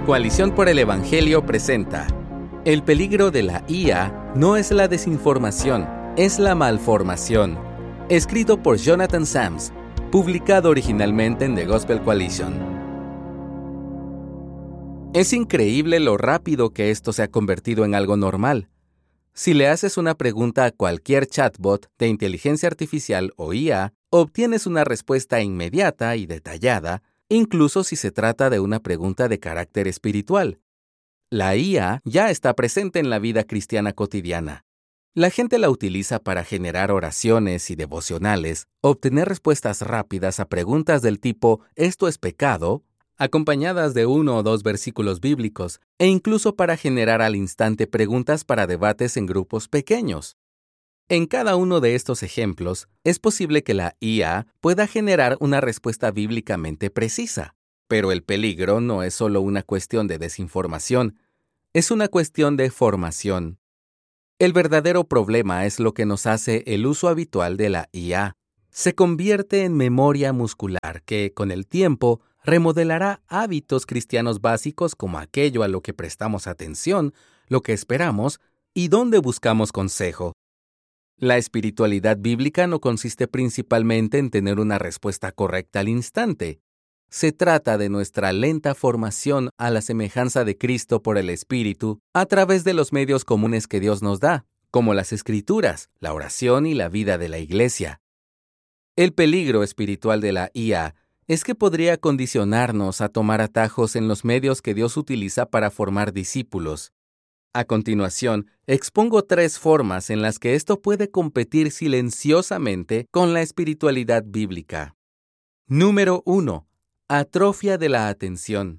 Coalición por el Evangelio presenta: El peligro de la IA no es la desinformación, es la malformación. Escrito por Jonathan Sams, publicado originalmente en The Gospel Coalition. Es increíble lo rápido que esto se ha convertido en algo normal. Si le haces una pregunta a cualquier chatbot de inteligencia artificial o IA, obtienes una respuesta inmediata y detallada, incluso si se trata de una pregunta de carácter espiritual. La IA ya está presente en la vida cristiana cotidiana. La gente la utiliza para generar oraciones y devocionales, obtener respuestas rápidas a preguntas del tipo «¿Esto es pecado?», acompañadas de 1 o 2 versículos bíblicos, e incluso para generar al instante preguntas para debates en grupos pequeños. En cada uno de estos ejemplos, es posible que la IA pueda generar una respuesta bíblicamente precisa, pero el peligro no es solo una cuestión de desinformación, es una cuestión de formación. El verdadero problema es lo que nos hace el uso habitual de la IA. Se convierte en memoria muscular que, con el tiempo, remodelará hábitos cristianos básicos como aquello a lo que prestamos atención, lo que esperamos y dónde buscamos consejo. La espiritualidad bíblica no consiste principalmente en tener una respuesta correcta al instante. Se trata de nuestra lenta formación a la semejanza de Cristo por el Espíritu a través de los medios comunes que Dios nos da, como las Escrituras, la oración y la vida de la Iglesia. El peligro espiritual de la IA es que podría condicionarnos a tomar atajos en los medios que Dios utiliza para formar discípulos. A continuación, expongo 3 formas en las que esto puede competir silenciosamente con la espiritualidad bíblica. Número 1. Atrofia de la atención.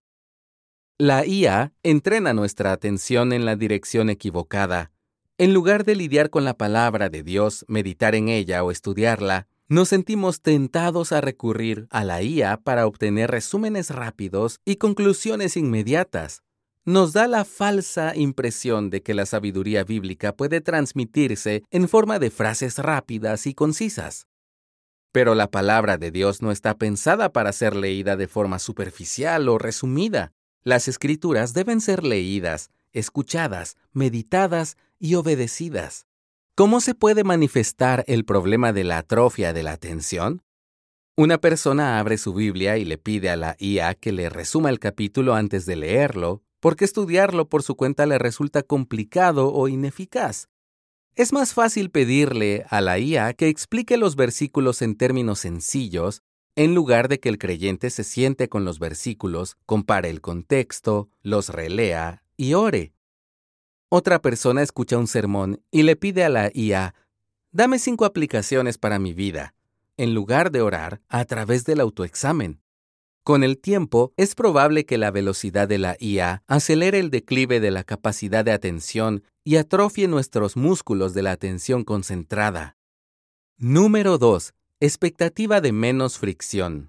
La IA entrena nuestra atención en la dirección equivocada. En lugar de lidiar con la palabra de Dios, meditar en ella o estudiarla, nos sentimos tentados a recurrir a la IA para obtener resúmenes rápidos y conclusiones inmediatas. Nos da la falsa impresión de que la sabiduría bíblica puede transmitirse en forma de frases rápidas y concisas. Pero la palabra de Dios no está pensada para ser leída de forma superficial o resumida. Las Escrituras deben ser leídas, escuchadas, meditadas y obedecidas. ¿Cómo se puede manifestar el problema de la atrofia de la atención? Una persona abre su Biblia y le pide a la IA que le resuma el capítulo antes de leerlo, porque estudiarlo por su cuenta le resulta complicado o ineficaz. Es más fácil pedirle a la IA que explique los versículos en términos sencillos, en lugar de que el creyente se siente con los versículos, compare el contexto, los relea y ore. Otra persona escucha un sermón y le pide a la IA, «Dame 5 aplicaciones para mi vida», en lugar de orar a través del autoexamen. Con el tiempo, es probable que la velocidad de la IA acelere el declive de la capacidad de atención y atrofie nuestros músculos de la atención concentrada. Número 2. Expectativa de menos fricción.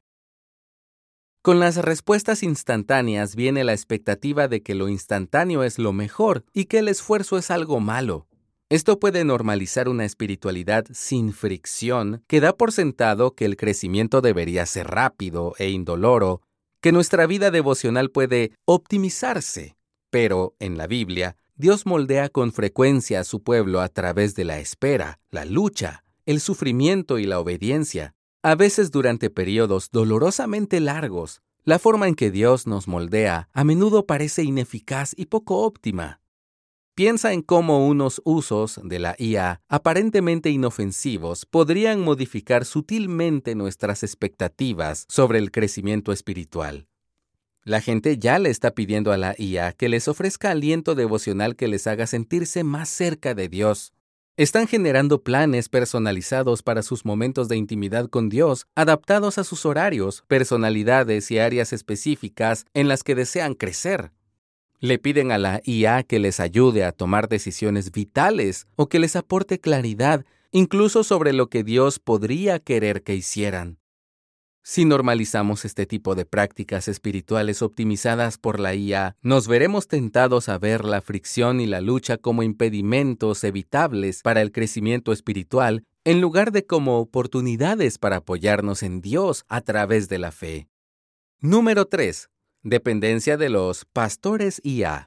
Con las respuestas instantáneas viene la expectativa de que lo instantáneo es lo mejor y que el esfuerzo es algo malo. Esto puede normalizar una espiritualidad sin fricción que da por sentado que el crecimiento debería ser rápido e indoloro, que nuestra vida devocional puede optimizarse. Pero, en la Biblia, Dios moldea con frecuencia a su pueblo a través de la espera, la lucha, el sufrimiento y la obediencia, a veces durante periodos dolorosamente largos. La forma en que Dios nos moldea a menudo parece ineficaz y poco óptima. Piensa en cómo unos usos de la IA aparentemente inofensivos podrían modificar sutilmente nuestras expectativas sobre el crecimiento espiritual. La gente ya le está pidiendo a la IA que les ofrezca aliento devocional que les haga sentirse más cerca de Dios. Están generando planes personalizados para sus momentos de intimidad con Dios, adaptados a sus horarios, personalidades y áreas específicas en las que desean crecer. Le piden a la IA que les ayude a tomar decisiones vitales o que les aporte claridad, incluso sobre lo que Dios podría querer que hicieran. Si normalizamos este tipo de prácticas espirituales optimizadas por la IA, nos veremos tentados a ver la fricción y la lucha como impedimentos evitables para el crecimiento espiritual, en lugar de como oportunidades para apoyarnos en Dios a través de la fe. Número 3. Dependencia de los pastores IA.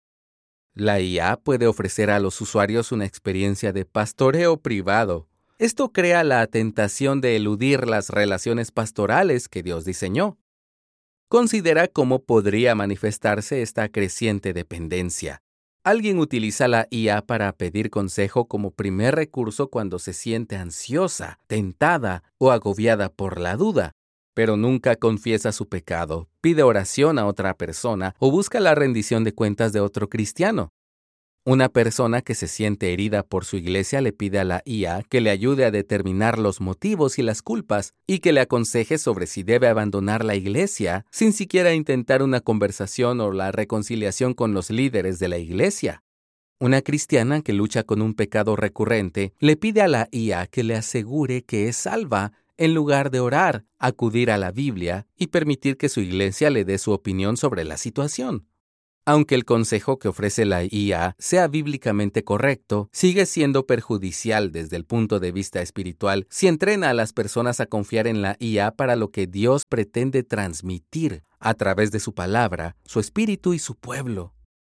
La IA puede ofrecer a los usuarios una experiencia de pastoreo privado. Esto crea la tentación de eludir las relaciones pastorales que Dios diseñó. Considera cómo podría manifestarse esta creciente dependencia. Alguien utiliza la IA para pedir consejo como primer recurso cuando se siente ansiosa, tentada o agobiada por la duda, pero nunca confiesa su pecado, pide oración a otra persona o busca la rendición de cuentas de otro cristiano. Una persona que se siente herida por su iglesia le pide a la IA que le ayude a determinar los motivos y las culpas y que le aconseje sobre si debe abandonar la iglesia sin siquiera intentar una conversación o la reconciliación con los líderes de la iglesia. Una cristiana que lucha con un pecado recurrente le pide a la IA que le asegure que es salva en lugar de orar, acudir a la Biblia y permitir que su iglesia le dé su opinión sobre la situación. Aunque el consejo que ofrece la IA sea bíblicamente correcto, sigue siendo perjudicial desde el punto de vista espiritual si entrena a las personas a confiar en la IA para lo que Dios pretende transmitir a través de su palabra, su espíritu y su pueblo.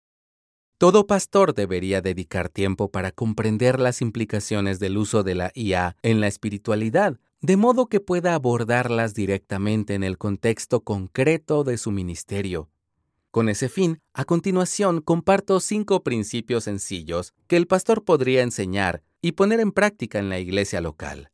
Todo pastor debería dedicar tiempo para comprender las implicaciones del uso de la IA en la espiritualidad, de modo que pueda abordarlas directamente en el contexto concreto de su ministerio. Con ese fin, a continuación comparto 5 principios sencillos que el pastor podría enseñar y poner en práctica en la iglesia local.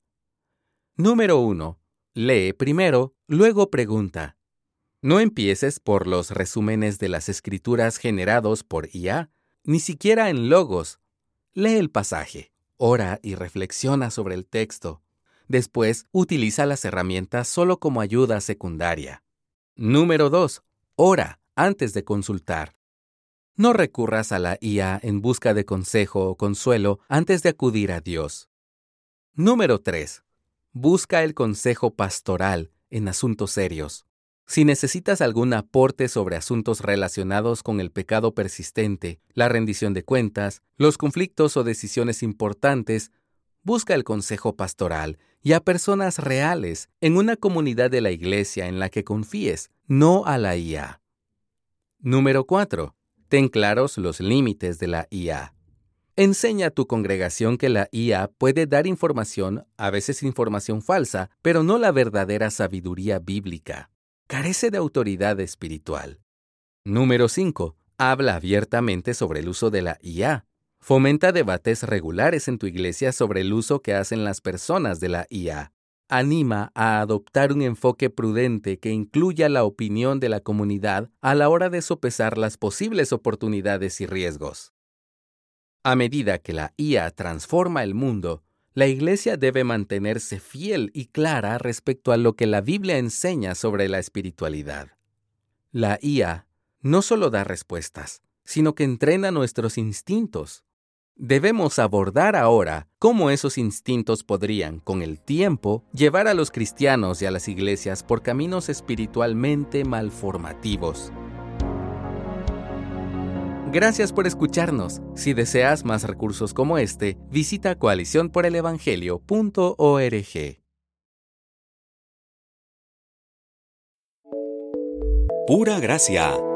Número 1. Lee primero, luego pregunta. No empieces por los resúmenes de las escrituras generados por IA, ni siquiera en logos. Lee el pasaje, ora y reflexiona sobre el texto. Después, utiliza las herramientas solo como ayuda secundaria. Número 2. Ora antes de consultar. No recurras a la IA en busca de consejo o consuelo antes de acudir a Dios. Número 3. Busca el consejo pastoral en asuntos serios. Si necesitas algún aporte sobre asuntos relacionados con el pecado persistente, la rendición de cuentas, los conflictos o decisiones importantes, busca el consejo pastoral y a personas reales en una comunidad de la iglesia en la que confíes, no a la IA. Número 4. Ten claros los límites de la IA. Enseña a tu congregación que la IA puede dar información, a veces información falsa, pero no la verdadera sabiduría bíblica. Carece de autoridad espiritual. Número 5. Habla abiertamente sobre el uso de la IA. Fomenta debates regulares en tu iglesia sobre el uso que hacen las personas de la IA. Anima a adoptar un enfoque prudente que incluya la opinión de la comunidad a la hora de sopesar las posibles oportunidades y riesgos. A medida que la IA transforma el mundo, la iglesia debe mantenerse fiel y clara respecto a lo que la Biblia enseña sobre la espiritualidad. La IA no solo da respuestas, sino que entrena nuestros instintos. Debemos abordar ahora cómo esos instintos podrían, con el tiempo, llevar a los cristianos y a las iglesias por caminos espiritualmente malformativos. Gracias por escucharnos. Si deseas más recursos como este, visita coaliciónporelevangelio.org. Pura Gracia,